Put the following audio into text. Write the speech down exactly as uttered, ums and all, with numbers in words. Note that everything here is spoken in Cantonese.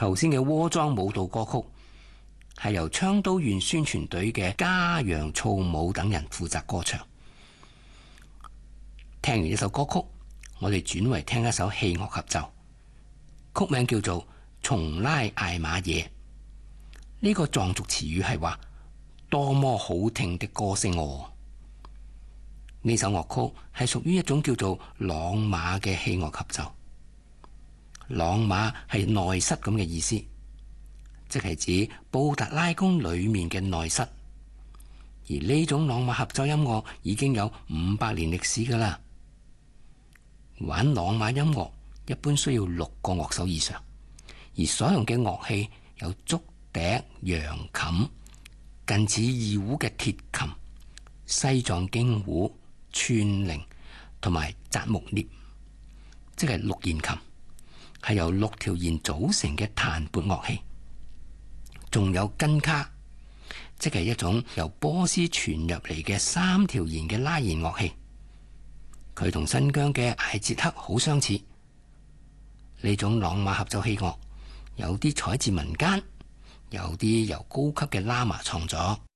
頭先嘅鍋莊舞蹈歌曲係由昌都縣宣傳隊嘅嘉陽草舞等人負責歌唱。聽完呢首歌曲，我哋轉為聽一首器樂合奏，曲名叫做《松拉艾瑪耶》。呢、這個藏族詞語係話多麼好聽的歌聲哦！呢首樂曲係屬於一種叫做朗瑪嘅器樂合奏。朗瑪係內室咁嘅意思，即係指布達拉宮裏面嘅內室。而呢種朗瑪合奏音樂已經有五百年歷史噶啦。玩朗瑪音樂一般需要六個樂手以上，而所用嘅樂器有竹笛、揚琴、近似二胡嘅鐵琴、西藏經胡、串鈴同埋扎木涅，即係六弦琴，係由六條弦組成嘅彈撥樂器。仲有根卡，即係一種由波斯傳入嚟嘅三條弦嘅拉弦樂器。佢同新疆嘅艾捷克好相似。呢種朗瑪合奏器樂有啲採自民間，有啲由高級嘅喇嘛創作。